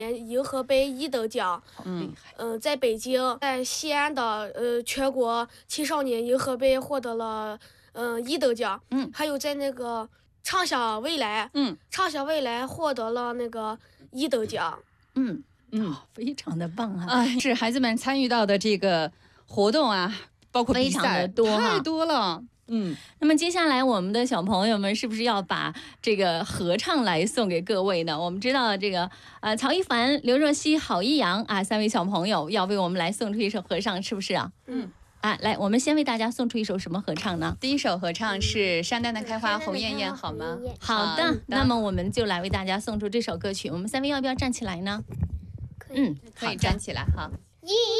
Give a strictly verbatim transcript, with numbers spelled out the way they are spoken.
银河杯一等奖。 嗯嗯、呃，在北京，在西安的呃全国青少年银河杯获得了嗯、呃、一等奖。 嗯， 还有在那个畅想未来， 嗯， 畅想未来获得了那个一等奖。 嗯嗯、 哦，非常的棒啊！ 啊，是孩子们参与到的这个活动啊，包括比非常赛的多哈太多了。嗯， 那么接下来我们的小朋友们是不是要把这个合唱来送给各位呢？我们知道这个呃曹一凡、刘若曦、郝一阳啊三位小朋友要为我们来送出一首合唱，是不是啊？ 嗯。 啊，来，我们先为大家送出一首什么合唱呢？ 第一首合唱是《山丹的开花红艳艳》，好吗？ 好的，那么我们就来为大家送出这首歌曲。我们三位要不要站起来呢？ 可以。 嗯， 可以站起来哈。 一。